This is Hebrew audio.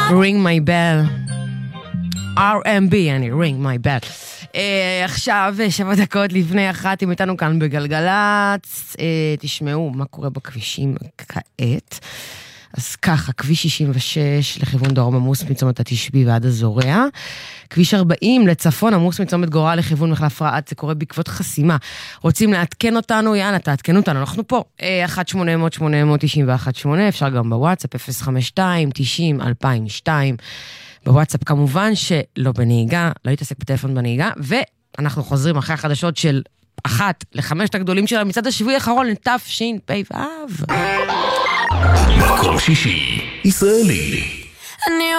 Ring my bell. R&B, אני ring my bell. עכשיו 7 דקות לפני 1, אם איתנו כאן בגלגלץ, תשמעו מה קורה בכבישים כעת. אז ככה, כביש 66 לכיוון דרום עמוס מצומת התשבי ועד הזורע. כביש 40 לצפון עמוס מצומת גורל לכיוון מחלף רעת, זה קורה בעקבות חסימה. רוצים לעדכן אותנו? יאללה, תעדכנו אותנו, אנחנו פה. 1-800-891-8, אפשר גם בוואטסאפ 052-90-2002. בוואטסאפ כמובן שלא בנהיגה, לא יתעסק בטלפון בנהיגה, ואנחנו חוזרים אחרי החדשות של 1 ל-5 הגדולים שלה מצד השבועי האחרון לתשפ"ו. מקום שישי, ישראלי.